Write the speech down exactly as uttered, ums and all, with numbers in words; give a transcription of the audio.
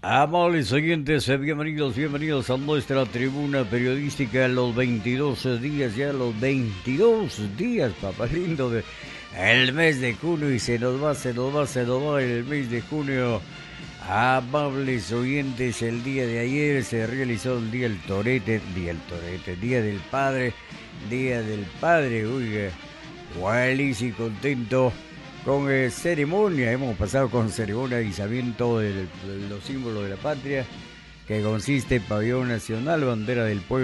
Amables oyentes, eh, bienvenidos, bienvenidos a nuestra tribuna periodística. Los veintidós días, ya los veintidós días, papá lindo, de el mes de junio, y se nos va, se nos va, se nos va el mes de junio. Amables oyentes, el día de ayer se realizó el Día del Torete, Día del Torete, Día del Padre, Día del Padre, oiga, feliz y contento. Con eh, ceremonia, hemos pasado con ceremonia de izamiento de, de los símbolos de la patria, que consiste en pabellón nacional, bandera del pueblo.